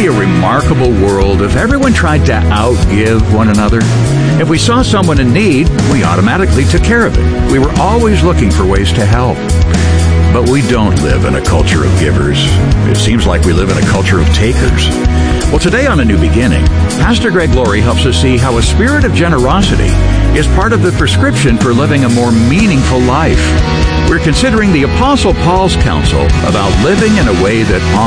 be a remarkable world if everyone tried to outgive one another? If we saw someone in need, we automatically took care of it. We were always looking for ways to help. But we don't live in a culture of givers. It seems like we live in a culture of takers. Well, today on A New Beginning, Pastor Greg Laurie helps us see how a spirit of generosity is part of the prescription for living a more meaningful life. We're considering the Apostle Paul's counsel about living in a way that